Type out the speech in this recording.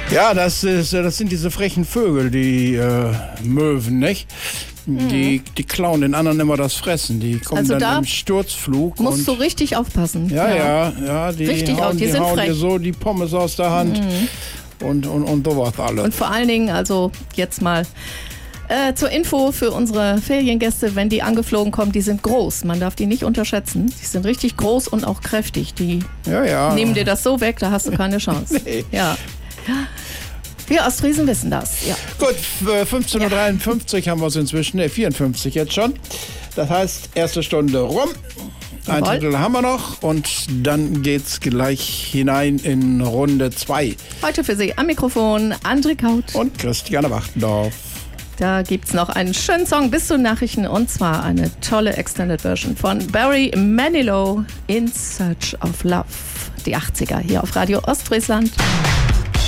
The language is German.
Ja, das sind diese frechen Vögel, die Möwen, nicht? Die klauen den anderen immer das Fressen. Die kommen Also dann im Sturzflug. Musst du richtig aufpassen. Ja, die Richtig hauen, die sind hauen frech. dir so die Pommes aus der Hand und sowas alles. Und vor allen Dingen, also jetzt mal zur Info für unsere Feriengäste, wenn die angeflogen kommen, die sind groß. Man darf die nicht unterschätzen. Die sind richtig groß und auch kräftig. Die nehmen dir das so weg, da hast du keine Chance. Nee. Ja. Wir Ostfriesen wissen das. Ja. Gut, 15.53 Uhr haben wir es inzwischen, 54 jetzt schon. Das heißt, erste Stunde rum. Ein Drittel haben wir noch und dann geht's gleich hinein in Runde 2. Heute für Sie am Mikrofon André Kaut und Christiane Wachtendorf. Da gibt's noch einen schönen Song bis zu Nachrichten und zwar eine tolle Extended Version von Barry Manilow, In Search of Love. Die 80er hier auf Radio Ostfriesland.